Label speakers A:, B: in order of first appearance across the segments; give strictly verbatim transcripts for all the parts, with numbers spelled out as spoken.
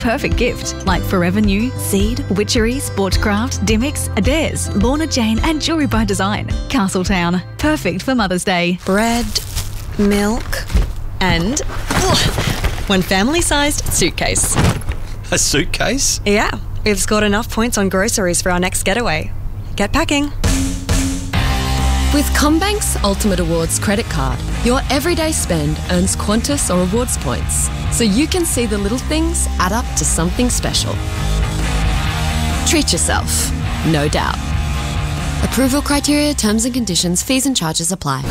A: Perfect gift like Forever New, Seed, Witchery, Sportscraft, Dimmix, Adairs, Lorna Jane and Jewelry by Design. Castletown. Perfect for Mother's Day.
B: Bread, milk and ugh, one family-sized suitcase.
C: A suitcase?
B: Yeah, we've scored enough points on groceries for our next getaway. Get packing.
D: With CommBank's Ultimate Awards credit card, your everyday spend earns Qantas or rewards points, so you can see the little things add up to something special. Treat yourself, no doubt. Approval criteria, terms and conditions, fees and charges apply.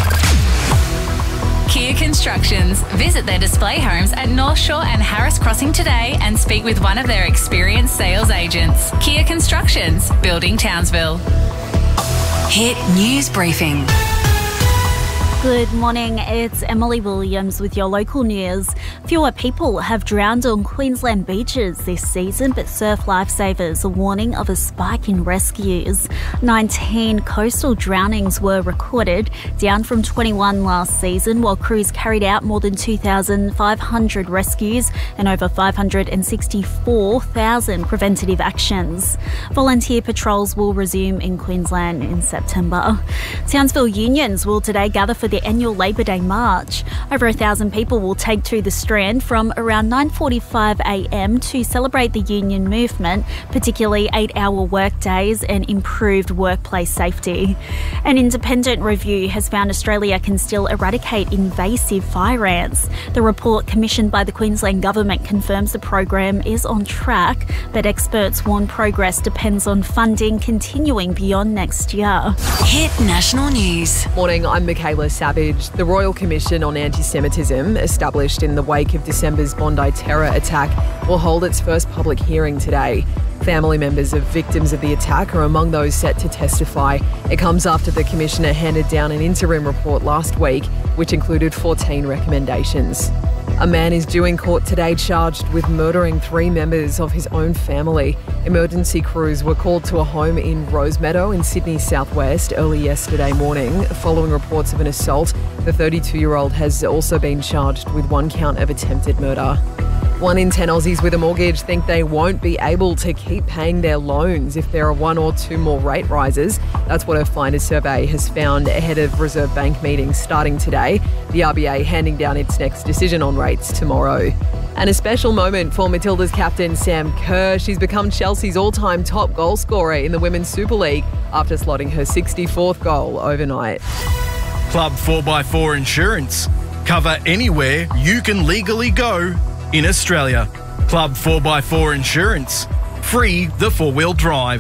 E: Kia Constructions. Visit their display homes at North Shore and Harris Crossing today and speak with one of their experienced sales agents. Kia Constructions, building Townsville. Hit News Briefing.
F: Good morning, it's Emily Williams with your local news. Fewer people have drowned on Queensland beaches this season, but surf lifesavers are warning of a spike in rescues. nineteen coastal drownings were recorded, down from twenty-one last season, while crews carried out more than two thousand five hundred rescues and over five hundred sixty-four thousand preventative actions. Volunteer patrols will resume in Queensland in September. Townsville unions will today gather for the annual Labor Day March. Over a thousand people will take to the Strand from around nine forty-five a m to celebrate the union movement, particularly eight-hour work days and improved workplace safety. An independent review has found Australia can still eradicate invasive fire ants. The report commissioned by the Queensland Government confirms the program is on track, but experts warn progress depends on funding continuing beyond next year.
E: Hit National News.
G: Morning, I'm Michaela Savage. The Royal Commission on Anti-Semitism, established in the wake of December's Bondi terror attack, will hold its first public hearing today. Family members of victims of the attack are among those set to testify. It comes after the Commissioner handed down an interim report last week, which included fourteen recommendations. A man is due in court today charged with murdering three members of his own family. Emergency crews were called to a home in Rosemeadow in Sydney's southwest early yesterday morning. Following reports of an assault, the thirty-two-year-old has also been charged with one count of attempted murder. One in ten Aussies with a mortgage think they won't be able to keep paying their loans if there are one or two more rate rises. That's what a Finder survey has found ahead of Reserve Bank meetings starting today. The R B A handing down its next decision on rates tomorrow. And a special moment for Matilda's captain Sam Kerr. She's become Chelsea's all-time top goal scorer in the Women's Super League after slotting her sixty-fourth goal overnight.
H: Club four by four Insurance. Cover anywhere you can legally go in Australia. Club four by four Insurance. Free the four-wheel drive.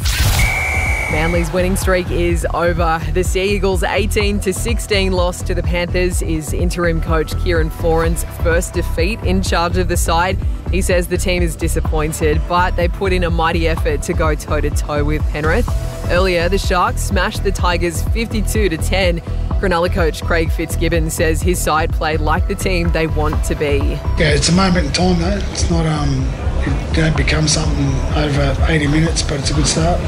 G: Manly's winning streak is over. The Sea Eagles' eighteen to sixteen loss to the Panthers is interim coach Kieran Foran's first defeat in charge of the side. He says the team is disappointed, but they put in a mighty effort to go toe-to-toe with Penrith. Earlier, the Sharks smashed the Tigers fifty-two to ten. Cronulla coach Craig Fitzgibbon says his side played like the team they want to be.
I: Yeah, it's a moment in time, though. It's not, um, it don't become something over eighty minutes, but it's a good start.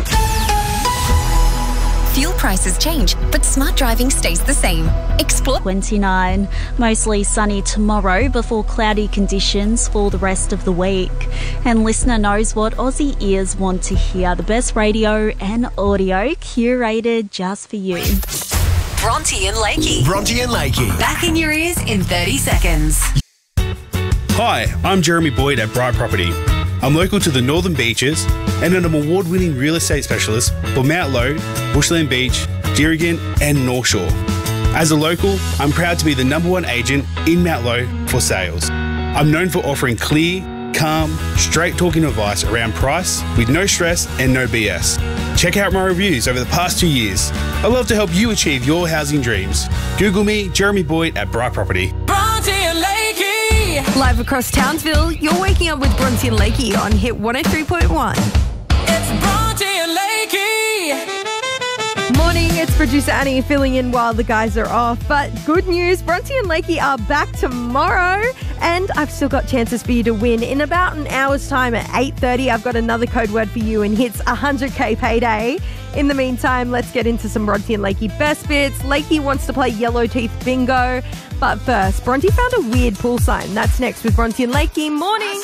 J: Fuel prices change, but smart driving stays the same. Explore
F: twenty-nine. Mostly sunny tomorrow before cloudy conditions for the rest of the week. And listener knows what Aussie ears want to hear. The best radio and audio curated just for you.
E: Bronte and Lakey.
C: Bronte and Lakey.
E: Back in your ears in thirty seconds.
K: Hi, I'm Jeremy Boyd at Bright Property. I'm local to the Northern Beaches and an award-winning real estate specialist for Mount Lowe, Bushland Beach, Deerigan and North Shore. As a local, I'm proud to be the number one agent in Mount Lowe for sales. I'm known for offering clear, calm, straight-talking advice around price with no stress and no B S. Check out my reviews over the past two years. I love to help you achieve your housing dreams. Google me, Jeremy Boyd at Bright Property.
E: Bronte and Lakey.
L: Live across Townsville, you're waking up with Bronte and Lakey on Hit one oh three point one.
E: It's Bronte and Lakey.
L: Morning, it's producer Annie filling in while the guys are off. But good news, Bronte and Lakey are back tomorrow. And I've still got chances for you to win. In about an hour's time at eight thirty, I've got another code word for you and Hit's one hundred K payday. In the meantime, let's get into some Bronte and Lakey best bits. Lakey wants to play Yellow Teeth Bingo. But first, Bronte found a weird pool sign. That's next with Bronte and Lakey. Morning.